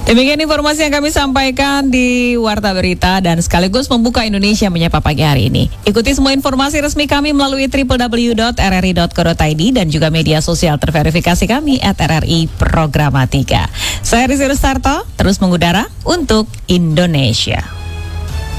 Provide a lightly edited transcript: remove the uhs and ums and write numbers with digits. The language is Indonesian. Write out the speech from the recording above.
Demikian informasi yang kami sampaikan di Warta Berita dan sekaligus membuka Indonesia Menyapa pagi hari ini. Ikuti semua informasi resmi kami melalui www.rri.co.id dan juga media sosial terverifikasi kami @RRI Programatika. Saya Rizky Rustarto, terus mengudara untuk Indonesia.